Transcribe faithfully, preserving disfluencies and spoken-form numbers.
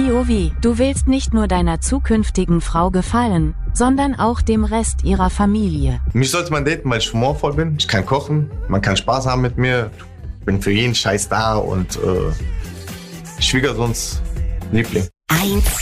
P O V, du willst nicht nur deiner zukünftigen Frau gefallen, sondern auch dem Rest ihrer Familie. Mich sollte man daten, weil ich humorvoll bin. Ich kann kochen, man kann Spaß haben mit mir. Ich bin für jeden Scheiß da und äh, Schwiegersohns Liebling. Eins.